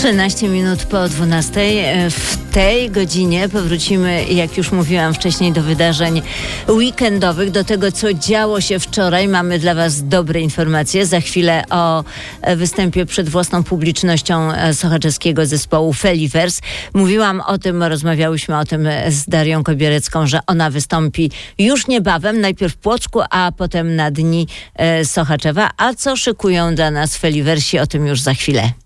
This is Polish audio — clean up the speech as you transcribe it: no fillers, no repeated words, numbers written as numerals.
13 minut po 12. W tej godzinie powrócimy, jak już mówiłam wcześniej, do wydarzeń weekendowych, do tego, co działo się wczoraj. Mamy dla Was dobre informacje. Za chwilę o występie przed własną publicznością sochaczeskiego zespołu Feliverse. Mówiłam o tym, rozmawiałyśmy o tym z Darią Kobierecką, że ona wystąpi już niebawem, najpierw w Płocku, a potem na Dni Sochaczewa. A co szykują dla nas Feliversi, o tym już za chwilę.